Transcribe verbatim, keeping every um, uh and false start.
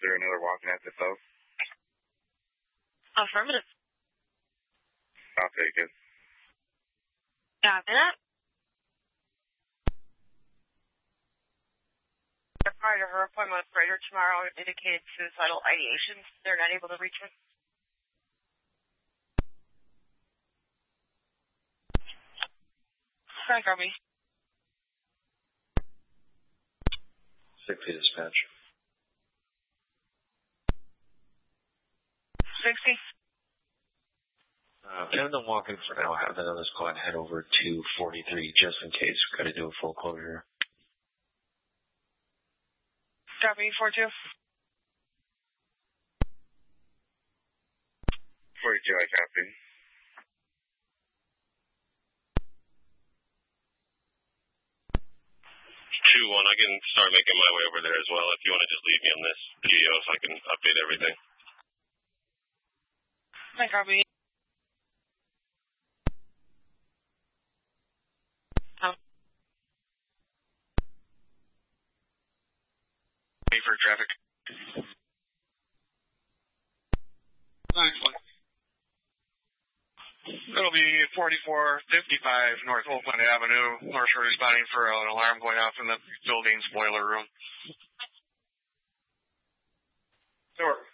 there another walking at the south? Affirmative. I'll take it. Copy that. Prior to her appointment with Freighter tomorrow indicated suicidal ideations. They're not able to reach her. Sorry, Garby. sixty dispatch. sixty. Uh, have them walk in for now. Have that other squad head over to forty-three just in case. We've got to do a full closure. Copy, four two. forty-two, I copy. two one, I can start making my way over there as well if you want to just leave me on this video so I can update everything. Hi, Garby. Oh. Wait for traffic. Nice one. It'll be forty-four fifty-five North Oakland Avenue. North Shore responding for an alarm going off in the building's boiler room. Sure.